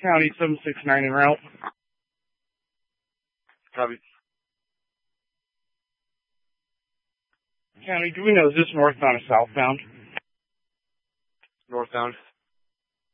County 769 en route. Copy. County, do we know, is this northbound or southbound? Northbound.